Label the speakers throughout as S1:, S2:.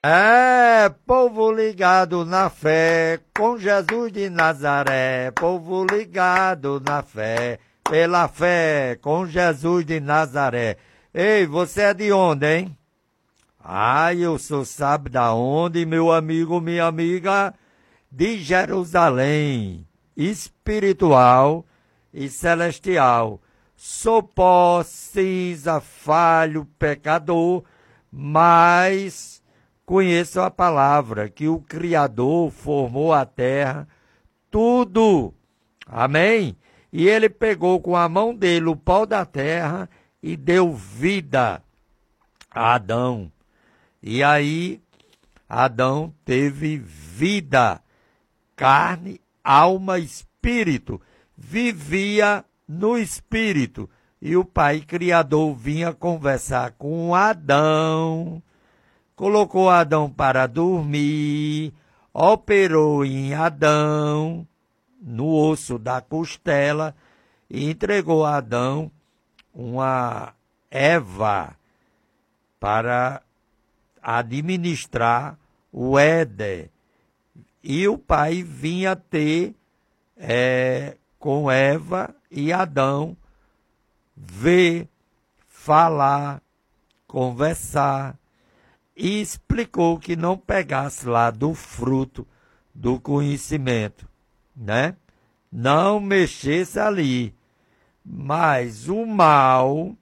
S1: É, povo ligado na fé, com Jesus de Nazaré, povo ligado na fé, pela fé, com Jesus de Nazaré. Ei, você é de onde, hein? Eu sou, sabe da onde, meu amigo, minha amiga? De Jerusalém, espiritual e celestial. Sou pó, cinza, falho, pecador, mas conheço a palavra que o Criador formou a terra, tudo. Amém? E ele pegou com a mão dele o pó da terra e deu vida a Adão. E aí, Adão teve vida, carne, alma, espírito. Vivia no espírito. E o Pai Criador vinha conversar com Adão, colocou Adão para dormir, operou em Adão, no osso da costela, e entregou a Adão uma Eva para administrar o Éden. E o pai vinha ter com Eva e Adão ver, falar, conversar, e explicou que não pegasse lá do fruto do conhecimento, né? Não mexesse ali. Mas o mal,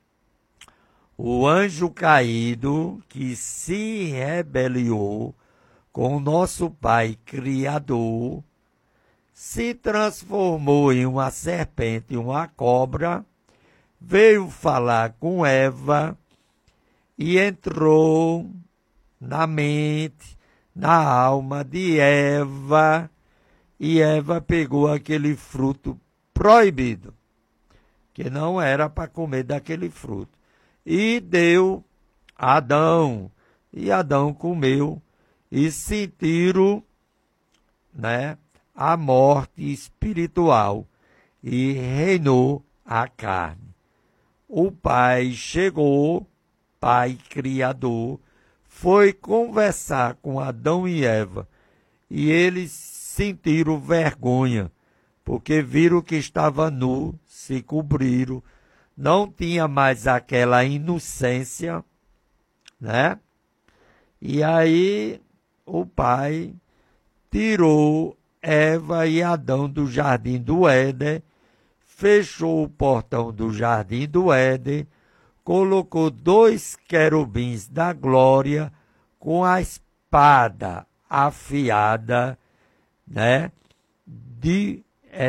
S1: o anjo caído que se rebeliou com o nosso Pai Criador, se transformou em uma serpente, uma cobra, veio falar com Eva e entrou na mente, na alma de Eva, e Eva pegou aquele fruto proibido, que não era para comer daquele fruto, e deu a Adão, e Adão comeu, e sentiram, né, a morte espiritual, e reinou a carne. O Pai chegou, Pai Criador, foi conversar com Adão e Eva, e eles sentiram vergonha, porque viram que estava nu, se cobriram, não tinha mais aquela inocência, né? E aí o Pai tirou Eva e Adão do jardim do Éden, fechou o portão do jardim do Éden, colocou 2 querubins da glória com a espada afiada, né, de